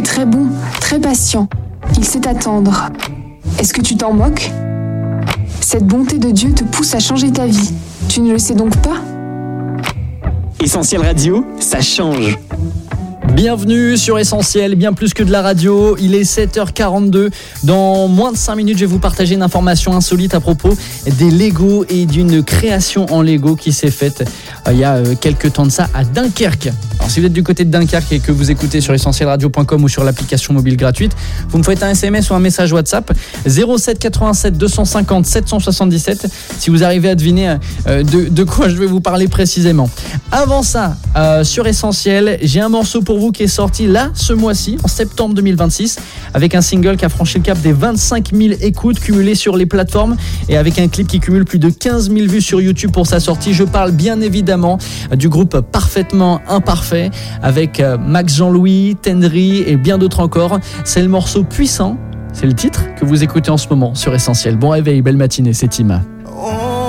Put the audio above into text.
très bon, très patient. Il sait attendre. Est-ce que tu t'en moques ? Cette bonté de Dieu te pousse à changer ta vie. Tu ne le sais donc pas ? Essentiel Radio, ça change. Bienvenue sur Essentiel, bien plus que de la radio. Il est 7h42. Dans moins de 5 minutes, je vais vous partager une information insolite à propos des Lego et d'une création en Lego qui s'est faite il y a quelques temps de ça à Dunkerque. Alors si vous êtes du côté de Dunkerque et que vous écoutez sur essentielradio.com ou sur l'application mobile gratuite, vous me faites un SMS ou un message WhatsApp 07 87 250 777 si vous arrivez à deviner de quoi je vais vous parler précisément. Avant ça, sur Essentiel, j'ai un morceau pour vous qui est sorti là ce mois-ci, en septembre 2026, avec un single qui a franchi le cap des 25 000 écoutes cumulées sur les plateformes et avec un clip qui cumule plus de 15 000 vues sur YouTube pour sa sortie. Je parle bien évidemment du groupe Parfaitement Imparfait avec Max Jean-Louis, Tendry et bien d'autres encore. C'est le morceau Puissant, c'est le titre que vous écoutez en ce moment sur Essentiel. Bon réveil, belle matinée, c'est Tim.